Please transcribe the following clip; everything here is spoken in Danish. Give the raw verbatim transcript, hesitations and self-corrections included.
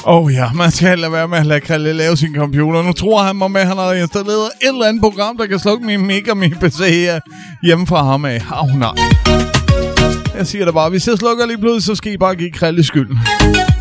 Åh oh, ja, man skal lade være med at lade Krille lave sin computer. Nu tror han mig med, at han har installeret et eller andet program, der kan slukke min mic og min P C her hjemme fra ham af. Åh oh, nej. Jeg siger det bare, hvis jeg slukker lige pludselig, så skal I bare give Krille skylden.